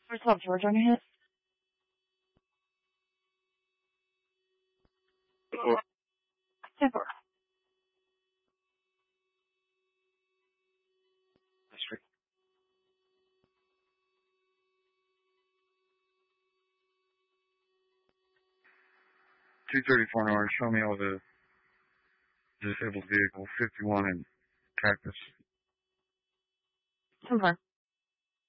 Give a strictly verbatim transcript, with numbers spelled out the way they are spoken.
What's up, George, on your hip? Oh, Zipper. that's right. two thirty-four an hour, show me all the disabled vehicle, fifty-one in Cactus. Confirm.